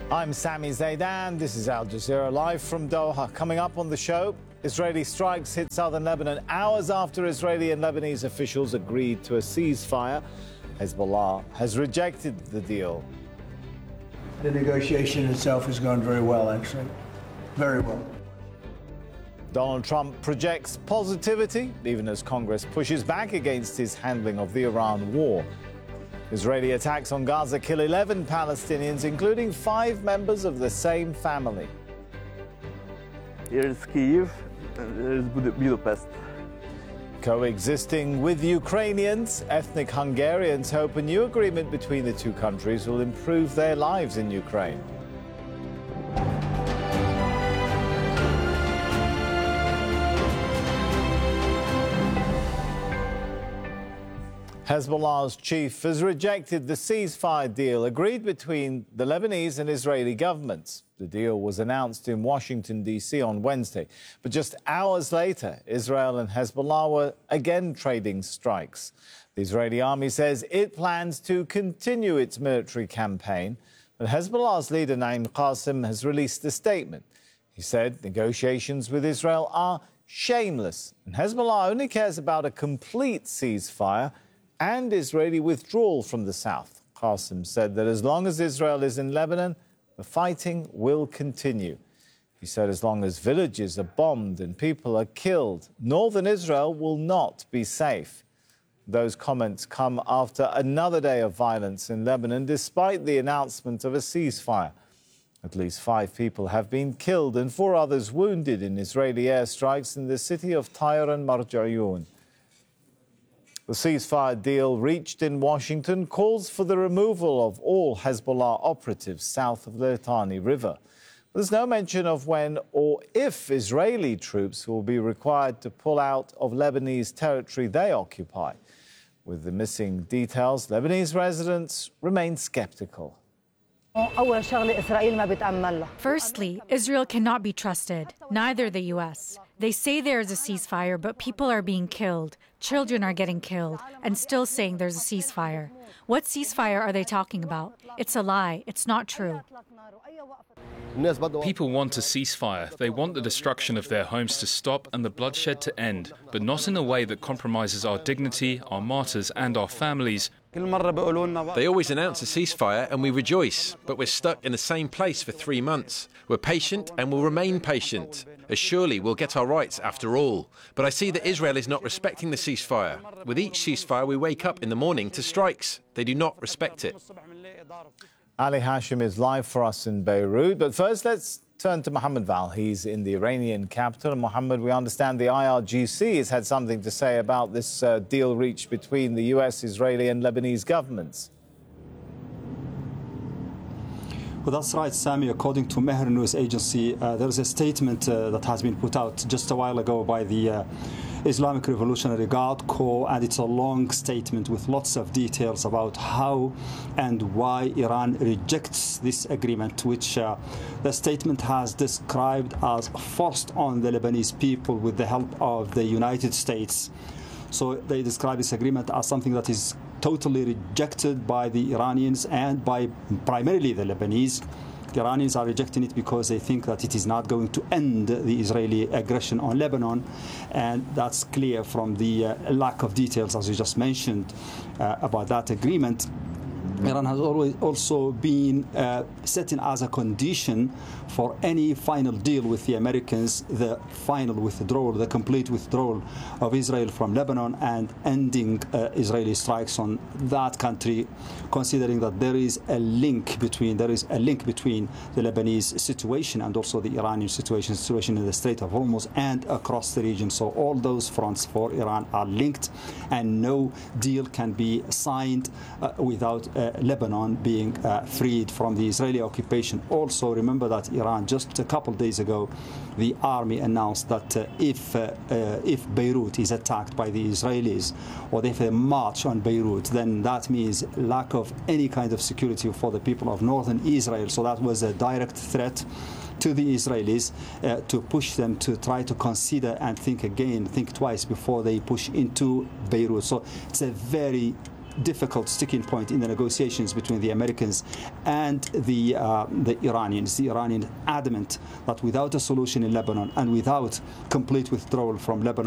I'm Sami Zaidan. This is Al Jazeera live from Doha. Coming up on the show, Israeli strikes hit southern Lebanon hours after Israeli and Lebanese officials agreed to a ceasefire. Hezbollah has rejected the deal. The negotiation itself has gone very well, actually. Very well. Donald Trump projects positivity, even as Congress pushes back against his handling of the Iran war. Israeli attacks on Gaza kill 11 Palestinians, including 5 members of the same family. Here is Kyiv, and here is Budapest. Coexisting with Ukrainians, ethnic Hungarians hope a new agreement between the two countries will improve their lives in Ukraine. Hezbollah's chief has rejected the ceasefire deal agreed between the Lebanese and Israeli governments. The deal was announced in Washington, D.C. on Wednesday. But just hours later, Israel and Hezbollah were again trading strikes. The Israeli army says it plans to continue its military campaign. But Hezbollah's leader, Naim Qassem, has released a statement. He said negotiations with Israel are shameless, and Hezbollah only cares about a complete ceasefire and Israeli withdrawal from the south. Qassem said that as long as Israel is in Lebanon, the fighting will continue. He said as long as villages are bombed and people are killed, northern Israel will not be safe. Those comments come after another day of violence in Lebanon, despite the announcement of a ceasefire. At least 5 people have been killed and 4 others wounded in Israeli airstrikes in the city of Tyre and Marjayoun. The ceasefire deal reached in Washington calls for the removal of all Hezbollah operatives south of the Litani River. There's no mention of when or if Israeli troops will be required to pull out of Lebanese territory they occupy. With the missing details, Lebanese residents remain skeptical. Firstly, Israel cannot be trusted, neither the U.S. They say there is a ceasefire, but people are being killed. Children are getting killed, and still saying there's a ceasefire. What ceasefire are they talking about? It's a lie. It's not true. People want a ceasefire. They want the destruction of their homes to stop and the bloodshed to end, but not in a way that compromises our dignity, our martyrs, and our families. They always announce a ceasefire and we rejoice, but we're stuck in the same place for 3 months. We're patient and will remain patient, as surely we'll get our rights after all. But I see that Israel is not respecting the ceasefire. With each ceasefire we wake up in the morning to strikes. They do not respect it. Ali Hashim is live for us in Beirut. But first, let's turn to Mohammed Val. He's in the Iranian capital. And Mohammed, we understand the IRGC has had something to say about this deal reached between the US, Israeli and Lebanese governments. Well, that's right, Sami. According to Mehr News Agency, there is a statement that has been put out just a while ago by the Islamic Revolutionary Guard Corps, and it's a long statement with lots of details about how and why Iran rejects this agreement, which the statement has described as forced on the Lebanese people with the help of the United States. So they describe this agreement as something that is totally rejected by the Iranians and by primarily the Lebanese. The Iranians are rejecting it because they think that it is not going to end the Israeli aggression on Lebanon, and that's clear from the lack of details, as you just mentioned, about that agreement. Iran has always also been setting as a condition for any final deal with the Americans the final withdrawal, the complete withdrawal of Israel from Lebanon and ending Israeli strikes on that country, considering that there is a link between the Lebanese situation and also the Iranian situation in the Strait of Hormuz and across the region. So all those fronts for Iran are linked, and no deal can be signed without Lebanon being freed from the Israeli occupation. Also, remember that Iran, just a couple of days ago, the army announced that if Beirut is attacked by the Israelis, or if they march on Beirut, then that means lack of any kind of security for the people of northern Israel. So that was a direct threat to the Israelis to push them to try to consider and think twice before they push into Beirut. So it's a very difficult sticking point in the negotiations between the Americans and the Iranians. The Iranians adamant that without a solution in Lebanon and without complete withdrawal from Lebanon,